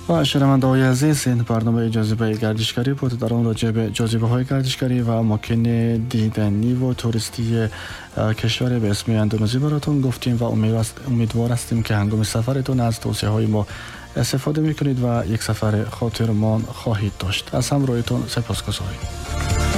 و شنونده‌های عزیز، این برنامه جاذبه گردشگری بود. در آن راجع به جاذبه‌های گردشگری و اماکن دیدنی و توریستی کشور به اسم اندونزی براتون گفتیم و امیدوار هستیم که هنگام سفرتون از توصیه‌های ما استفاده می‌کنید و یک سفر خاطرمان خواهید داشت. از همراهیتون سپاسگزاریم.